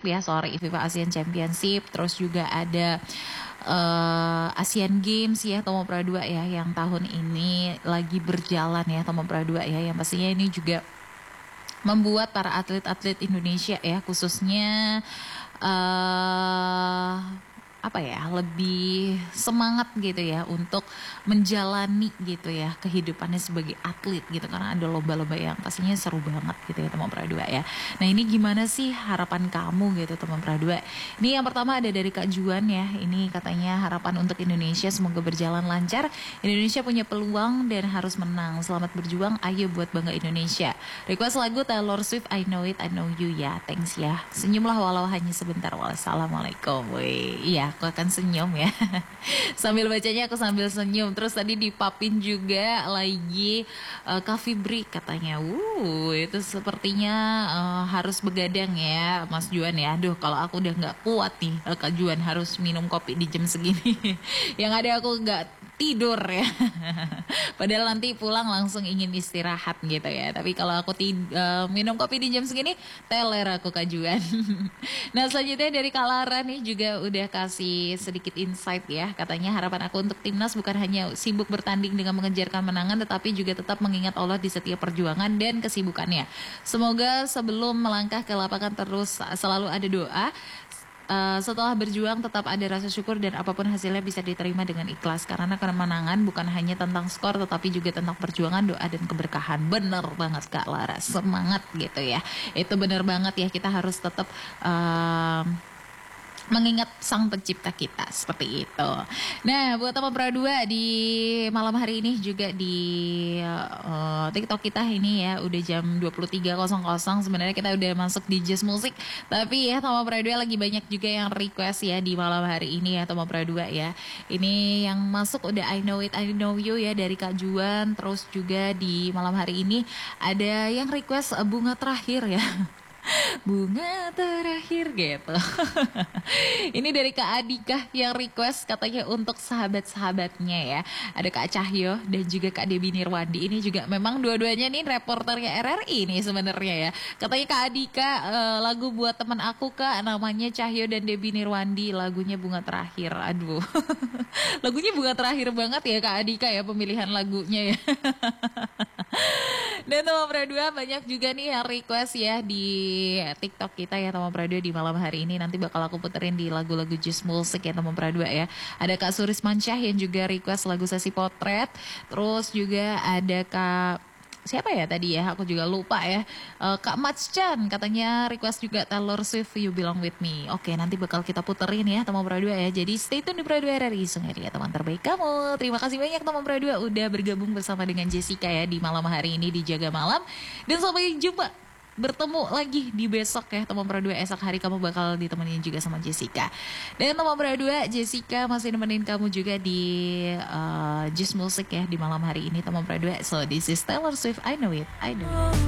ya, sorry, FIFA Asian Championship, terus juga ada Asian Games ya Tomo Pra 2 ya yang tahun ini lagi berjalan ya Tomo Pra 2 ya, yang pastinya ini juga membuat para atlet-atlet Indonesia ya khususnya apa ya, lebih semangat gitu ya untuk menjalani gitu ya kehidupannya sebagai atlet gitu, karena ada lomba-lomba yang pastinya seru banget gitu ya teman Pradua ya. Nah ini gimana sih harapan kamu gitu teman Pradua? Ini yang pertama ada dari Kak Juan ya, ini katanya harapan untuk Indonesia semoga berjalan lancar, Indonesia punya peluang dan harus menang, selamat berjuang, ayo buat bangga Indonesia. Request lagu Taylor Swift I Know It I Know You ya, thanks ya, senyumlah walau hanya sebentar. Wassalamualaikum. Wih, iya aku akan senyum ya. Sambil bacanya aku sambil senyum. Terus tadi dipapin juga lagi Kak Fibri katanya. Itu sepertinya harus begadang ya Mas Juan ya. Aduh kalau aku udah nggak kuat nih Kak Juan harus minum kopi di jam segini. Yang ada aku nggak tidur ya. Padahal nanti pulang langsung ingin istirahat gitu ya. Tapi kalau aku minum kopi di jam segini, teler aku Kak Juan. Nah selanjutnya dari Kak Lara nih juga udah kasih sedikit insight ya. Katanya harapan aku untuk timnas bukan hanya sibuk bertanding dengan mengejar kemenangan, tetapi juga tetap mengingat Allah di setiap perjuangan dan kesibukannya. Semoga sebelum melangkah ke lapangan terus selalu ada doa. Setelah berjuang tetap ada rasa syukur dan apapun hasilnya bisa diterima dengan ikhlas, karena kemenangan bukan hanya tentang skor tetapi juga tentang perjuangan, doa dan keberkahan. Bener banget Kak Lara, semangat gitu ya, itu bener banget ya, kita harus tetap mengingat sang pencipta kita seperti itu. Nah buat teman Pradua di malam hari ini juga di TikTok kita ini ya udah jam 23.00, sebenarnya kita udah masuk di Just Music, tapi ya teman Pradua lagi banyak juga yang request ya di malam hari ini ya teman Pradua ya. Ini yang masuk udah I Know It I Know You ya dari Kak Juan, terus juga di malam hari ini ada yang request bunga terakhir ya. Bunga terakhir gitu. Ini dari Kak Adika yang request katanya untuk sahabat-sahabatnya ya. Ada Kak Cahyo dan juga Kak Debi Nirwandi. Ini juga memang dua-duanya nih reporternya RRI nih sebenarnya ya. Katanya Kak Adika lagu buat teman aku Kak, namanya Cahyo dan Debi Nirwandi, lagunya Bunga Terakhir. Aduh. Lagunya Bunga Terakhir banget ya Kak Adika ya pemilihan lagunya ya. Dan teman Pradua banyak juga nih yang request ya di TikTok kita ya teman Pradua di malam hari ini. Nanti bakal aku puterin di lagu-lagu Just Music ya teman Pradua ya. Ada Kak Suris Mansyah yang juga request lagu Sesi Potret. Terus juga ada Kak siapa ya tadi ya, aku juga lupa ya. Kak Machan katanya request juga Taylor Swift You Belong With Me. Oke nanti bakal kita puterin ya teman Pradua ya. Jadi stay tune di Pradua RRI Sungai ya teman terbaik kamu. Terima kasih banyak teman Pradua udah bergabung bersama dengan Jessica ya di malam hari ini di Jaga Malam. Dan sampai jumpa, bertemu lagi di besok ya teman Pradua. Esok hari kamu bakal ditemenin juga sama Jessica. Dan teman Pradua, Jessica masih nemenin kamu juga di Just Music ya di malam hari ini teman Pradua. So this is Taylor Swift I Know It I Know It.